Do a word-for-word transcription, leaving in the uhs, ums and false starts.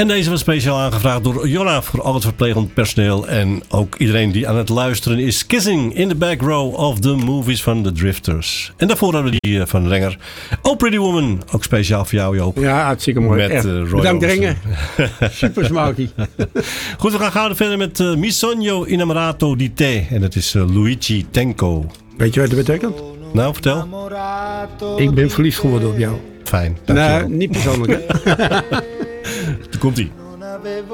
En deze was speciaal aangevraagd door Jonna voor al het verplegend personeel en ook iedereen die aan het luisteren is. Kissing in the Back Row of the Movies van The Drifters. En daarvoor hadden we die van Renger. Oh Pretty Woman, ook speciaal voor jou Joop. Ja, hartstikke mooi. Met, uh, bedankt Renger. Super smakey. Goed, we gaan gauw verder met uh, Mi sogno innamorato di te. En dat is uh, Luigi Tenco. Weet je wat dat betekent? Nou, vertel. Ik ben verliefd geworden op jou. Fijn, dankjewel. Nou, niet persoonlijk hè. Daar komt ie.